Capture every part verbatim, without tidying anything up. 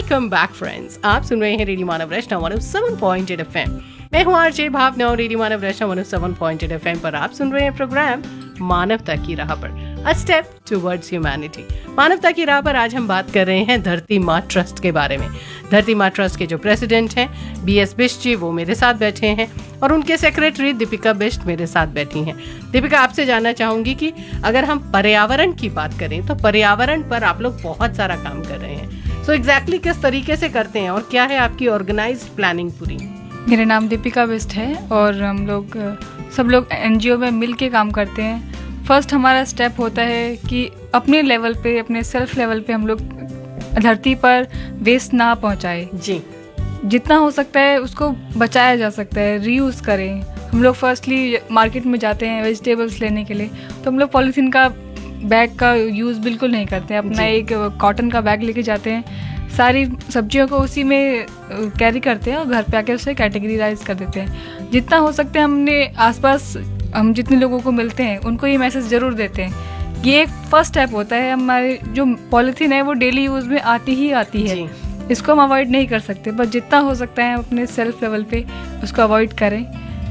Welcome back friends, आप सुन रहे हैं रेडियो मानव रचना one O seven point eight F M. मैं हूं आरजे भावना और रेडियो मानव रचना one O seven point eight F M पर आप सुन रहे हैं प्रोग्राम मानवता की राह पर, अ स्टेप टुवर्ड्स ह्यूमैनिटी। मानवता की राह पर आज हम बात कर रहे हैं धरती माँ ट्रस्ट के बारे में। धरती माँ ट्रस्ट के जो प्रेसिडेंट हैं बी एस बिष्ट जी, वो मेरे साथ बैठे हैं और उनके सेक्रेटरी दीपिका बिष्ट मेरे साथ बैठी हैं। दीपिका, आपसे जानना चाहूंगी कि अगर हम पर्यावरण की बात करें तो पर्यावरण पर आप लोग बहुत सारा काम कर रहे हैं। सो so एग्जैक्टली exactly किस तरीके से करते हैं और क्या है आपकी ऑर्गेनाइज्ड प्लानिंग पूरी? मेरा नाम दीपिका बिष्ट है और हम लोग सब लोग एनजीओ में मिल के काम करते हैं। फर्स्ट हमारा स्टेप होता है कि अपने लेवल पे, अपने सेल्फ लेवल पे हम लोग धरती पर वेस्ट ना पहुंचाए। जी, जितना हो सकता है उसको बचाया जा सकता है, रीयूज़ करें। हम लोग फर्स्टली मार्केट में जाते हैं वेजिटेबल्स लेने के लिए, तो हम लोग पॉलीथीन का बैग का यूज़ बिल्कुल नहीं करते हैं। अपना एक कॉटन का बैग लेके जाते हैं, सारी सब्जियों को उसी में कैरी करते हैं और घर पे आके उसे कैटेगराइज कर देते हैं। जितना हो सकता है हमने आसपास हम जितने लोगों को मिलते हैं उनको ये मैसेज ज़रूर देते हैं। ये एक फर्स्ट स्टेप होता है। हमारे जो पॉलीथीन है वो डेली यूज़ में आती ही आती है, इसको हम अवॉइड नहीं कर सकते, बट जितना हो सकता है अपने सेल्फ लेवल पे उसको अवॉइड करें।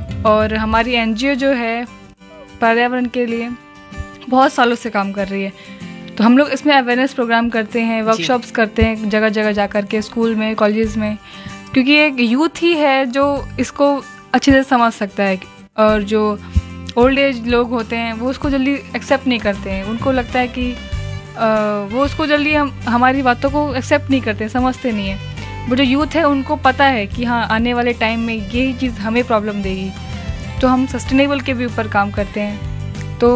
और हमारी एनजीओ जो है पर्यावरण के लिए बहुत सालों से काम कर रही है, तो हम लोग इसमें अवेयरनेस प्रोग्राम करते हैं, वर्कशॉप्स करते हैं जगह जगह जा कर के, स्कूल में, कॉलेजेस में, क्योंकि एक यूथ ही है जो इसको अच्छे से समझ सकता है। और जो ओल्ड एज लोग होते हैं वो उसको जल्दी एक्सेप्ट नहीं करते हैं। उनको लगता है कि आ, वो उसको जल्दी हम हमारी बातों को एक्सेप्ट नहीं करते, समझते नहीं है। वो जो यूथ है उनको पता है कि हाँ आने वाले टाइम में यही चीज़ हमें प्रॉब्लम देगी, तो हम सस्टेनेबल के भी ऊपर काम करते हैं। तो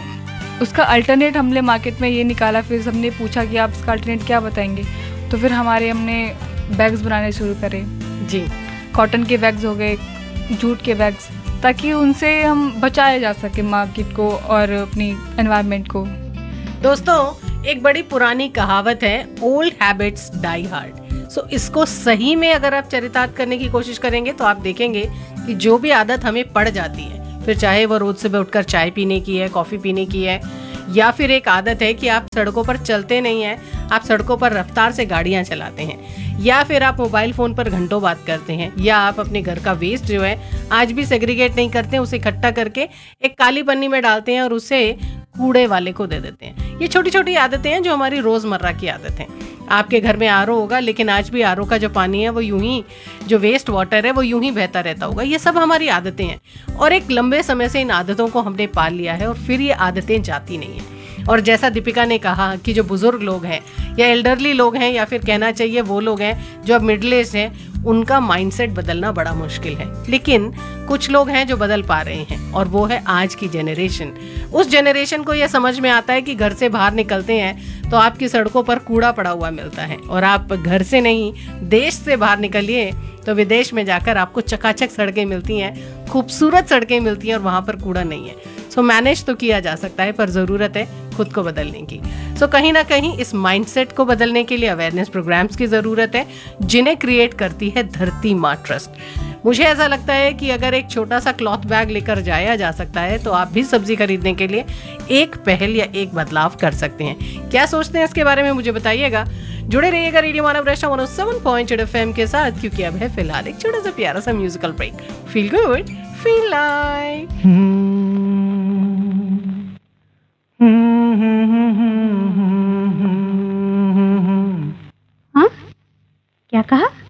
उसका अल्टरनेट हमने मार्केट में ये निकाला, फिर सबने पूछा कि आप इसका अल्टरनेट क्या बताएंगे, तो फिर हमारे हमने बैग्स बनाने शुरू करे। जी, कॉटन के बैग्स हो गए, जूट के बैग्स, ताकि उनसे हम बचाया जा सके मार्केट को और अपनी एनवायरनमेंट को। दोस्तों, एक बड़ी पुरानी कहावत है, ओल्ड हैबिट्स डाई हार्ड। सो इसको सही में अगर आप चरितार्थ करने की कोशिश करेंगे तो आप देखेंगे कि जो भी आदत हमें पड़ जाती है, फिर चाहे वो रोज सुबह उठकर चाय पीने की है, कॉफ़ी पीने की है, या फिर एक आदत है कि आप सड़कों पर चलते नहीं हैं, आप सड़कों पर रफ्तार से गाड़ियां चलाते हैं, या फिर आप मोबाइल फ़ोन पर घंटों बात करते हैं, या आप अपने घर का वेस्ट जो है आज भी सेग्रीगेट नहीं करते हैं, उसे इकट्ठा करके एक काली पन्नी में डालते हैं और उसे कूड़े वाले को दे देते हैं। ये छोटी छोटी आदतें हैं जो हमारी रोज़मर्रा की आदत हैं। आपके घर में आर ओ होगा, लेकिन आज भी आर ओ का जो पानी है वो यूं ही, जो वेस्ट वाटर है वो यूं ही बहता रहता होगा। ये सब हमारी आदतें हैं और एक लंबे समय से इन आदतों को हमने पाल लिया है और फिर ये आदतें जाती नहीं हैं। और जैसा दीपिका ने कहा कि जो बुजुर्ग लोग हैं या एल्डरली लोग हैं, या फिर कहना चाहिए वो लोग हैं जो अब मिडिल एज हैं, उनका माइंडसेट बदलना बड़ा मुश्किल है। लेकिन कुछ लोग हैं जो बदल पा रहे हैं और वो है आज की जनरेशन। उस जनरेशन को यह समझ में आता है कि घर से बाहर निकलते हैं तो आपकी सड़कों पर कूड़ा पड़ा हुआ मिलता है, और आप घर से नहीं देश से बाहर निकलिए तो विदेश में जाकर आपको चकाचक सड़कें मिलती हैं, खूबसूरत सड़कें मिलती हैं और वहाँ पर कूड़ा नहीं है। सो मैनेज तो किया जा सकता है, पर ज़रूरत है खुद को बदलने की। सो कहीं ना कहीं इस माइंडसेट को बदलने के लिए अवेयरनेस प्रोग्राम्स की ज़रूरत है, जिन्हें क्रिएट करती है धरती माँ ट्रस्ट। मुझे ऐसा लगता है कि अगर एक छोटा सा क्लॉथ बैग लेकर जाया जा सकता है तो आप भी सब्जी खरीदने के लिए एक पहल या एक बदलाव कर सकते हैं। क्या सोचते हैं इसके बारे में मुझे बताइएगा। जुड़े रहिएगा रेडियो मानव रचना one O seven point eight F M के साथ, क्योंकि अब है फिलहाल एक छोटा सा प्यारा सा musical break. Feel good, feel like. हाँ, क्या कहा?